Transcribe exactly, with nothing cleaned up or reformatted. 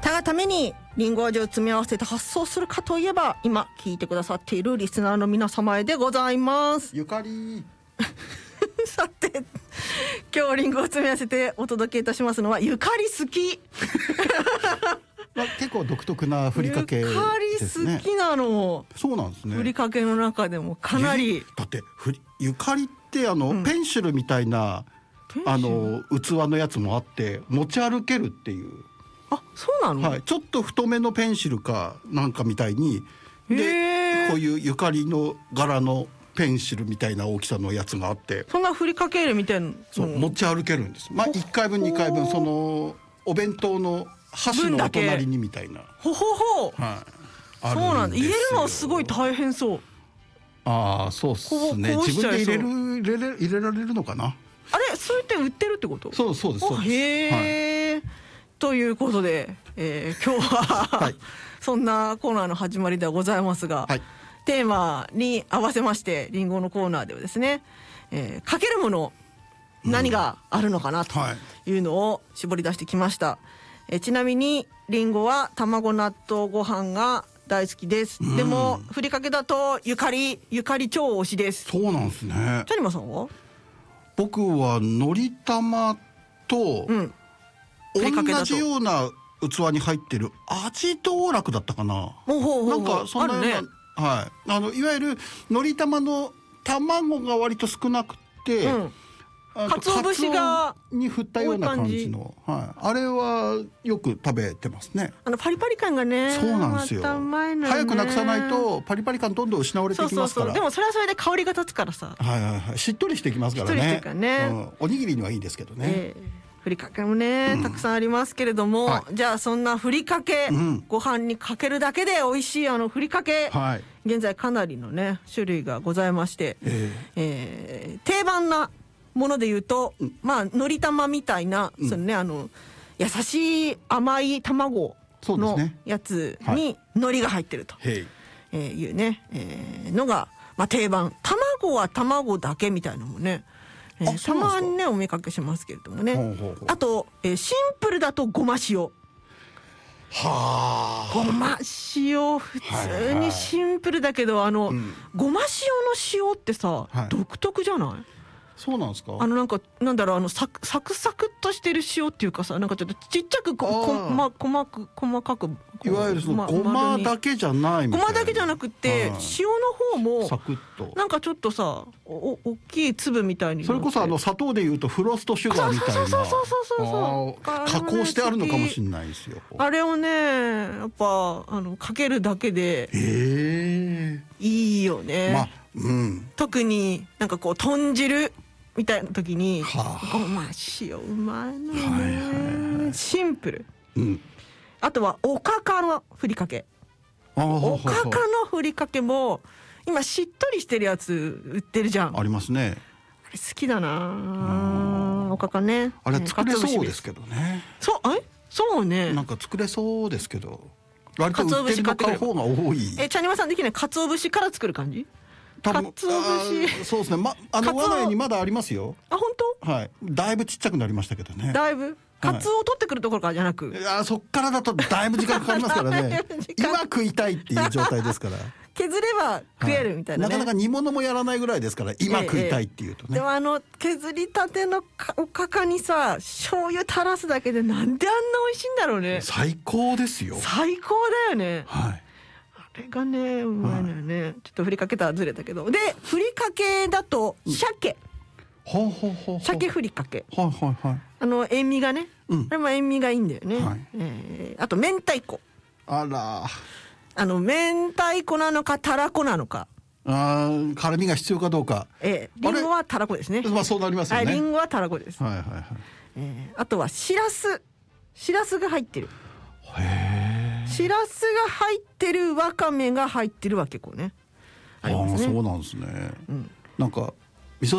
たがためにリンゴ味を詰め合わせて発送するかといえば、今聞いてくださっているリスナーの皆様へでございます。 ゆかりさて今日リンゴを詰め合わせてお届けいたしますのは、ゆかり好きまあ、結構独特なふりかけですね。 ゆかり好きなの。 そうなんですね。 ふりかけの中でもかなり、 だってふりゆかりってあの、うん、ペンシルみたいなあの器のやつもあって、持ち歩けるっていう。 あ、そうなの、 はい、ちょっと太めのペンシルかなんかみたいにで、こういうゆかりの柄のペンシルみたいな大きさのやつがあって、 そんなふりかけるみたいな、 そう持ち歩けるんです。まあいっかいぶんにかいぶん、そのお弁当の箸のお隣にみたいな。 ほほほ、はい、そうなんだ。入れるのすごい大変そう。 ああ、そうっすね。自分で入れる入れれ入れられるのかな。 あれ、そうやって売ってるってこと？ そうそうですそうです。 へえ、はい、ということで、えー、今日は、はい、そんなコーナーの始まりではございますが、はい、テーマに合わせましてリンゴのコーナーではですね、えー、かけるもの何があるのかなというのを絞り出してきました。はい、えー、ちなみにリンゴは卵納豆ご飯が大好きです。でもふりかけだとゆかりゆかり超推しです。 そうなんですね。 チャニマさんは？ 僕はのり玉と、うん、同じような器に入ってる味道楽だったかな。 ほうほうほう、 なんかそんなような、ね、はい、あのいわゆるのり玉の卵が割と少なくて、うん、 かつお節がに振ったような感じの、はい、あれはよく食べてますね。 あのパリパリ感がね、 そうなんですよ、 またうまいのね。 早くなくさないとパリパリ感どんどん失われていきますから。そうそうそう、 でもそれはそれで香りが立つからさ、 はいはいはい、しっとりしてきますからね。しっとりしてるからね、うん、おにぎりにはいいですけどね、えー、ふりかけもね、うん、たくさんありますけれども、はい、じゃあそんなふりかけ、うん、ご飯にかけるだけで美味しいあのふりかけ、はい、現在かなりのね種類がございまして、えーえー、定番なもので言うと、うん、まあのり玉みたいな、うん、そのね、あの優しい甘い卵のやつに海苔が入ってると、えー、いうね、えー、のが、まあ、定番。卵は卵だけみたいなのもね、えー、たまにねお見かけしますけれどもね。ほうほうほう。あと、えー、シンプルだとごま塩。はあ、ごま塩普通にシンプルだけど、あの、うん、ごま塩の塩ってさ、はい、独特じゃない？ そうなんですか。 あのなんかなんだろう、あのサクサクサクっとしてる塩っていうかさ、なんかちょっとちっちゃくここ、ま、細く細かく、 いわゆるそのごまだけじゃないみたいな。 ごまだけじゃなくて、塩の方もサクッとなんかちょっとさ、お大きい粒みたいになって、 それこそあの砂糖でいうとフロストシュガーみたいな、 そうそうそうそうそう、 加工してあるのかもしれないですよ。 あれをねやっぱあのかけるだけで、 えー、 いいよね。まあ、 うん、 特になんかこう豚汁みたいな時に、はあ、ごま塩うまいのね、はいはいはい、シンプル、うん、あとはおかかのふりかけ。おかかのふりかけも今しっとりしてるやつ売ってるじゃん。 ありますね。 あれ好きだな、おかかね。 あれ作れそうですけどね。 そう、え、そうね、 なんか作れそうですけど、割と売ってるの買う方が多い。 え、茶庭さんできない？かつお節から作る感じ？かつお節、 そうですね、ま、あの我が家にまだありますよ。 あ、本当？ はい、だいぶちっちゃくなりましたけどね。 だいぶカツオを取ってくるところからじゃなく、 いや、そっからだとだいぶ時間かかりますからね今食いたいっていう状態ですから削れば食えるみたいなね、 はい、なかなか煮物もやらないぐらいですから、今食いたいっていうとね、 ええ、でもあの削りたてのおかかにさ醤油垂らすだけでなんであんな美味しいんだろうね。 最高ですよ。 最高だよね。はい、あれがねうまいのよね、はい、ちょっとふりかけとはずれたけど、でふりかけだと鮭、 ほうほうほう、 鮭ふりかけ、 はいはいはい、 あの塩味がね、 うん、 あれも塩味がいいんだよね、はい、えー、あと明太子、 あら、 あの明太子なのかたらこなのか、 あー、辛みが必要かどうか。 えー、リンゴはたらこですね。 まあそうなりますよね。 はい、リンゴはたらこです。 はいはいはい、 えー、あとはしらす、しらすが入ってる。 へー、 しらすが入ってるわかめが入ってるわけこうね。 ありますね。あ、そうなんですね、うん、なんか